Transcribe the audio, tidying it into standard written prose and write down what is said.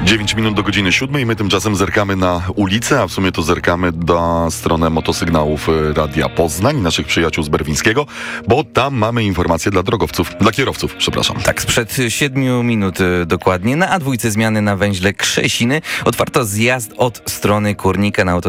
9 minut do godziny 7. My tymczasem zerkamy na ulicę, a w sumie to zerkamy na stronę motosygnałów Radia Poznań, naszych przyjaciół z Berwińskiego, bo tam mamy informacje dla kierowców, przepraszam. Tak, sprzed 7 minut dokładnie. Na A2 zmiany na węźle Krzesiny. Otwarto zjazd od strony Kurnika na autostradzie